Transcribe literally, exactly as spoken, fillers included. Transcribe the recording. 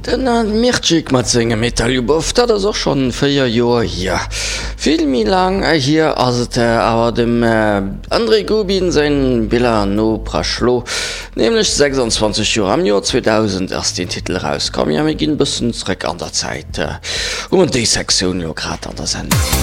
Den an Mirtschik mat segem Metallbof, dat ass och schon féier Joer hier. Vimi lang äh, hier ass et äh, awer dem äh, André Gubin se Biller no Praschlo, nämlich sechsundzwanzig Joer am Joer zweitausend ass den Titel rauskom. Ja mé ginn bëssen zréck an der Zeit äh, um déi Sektion jo grad an der Sendung.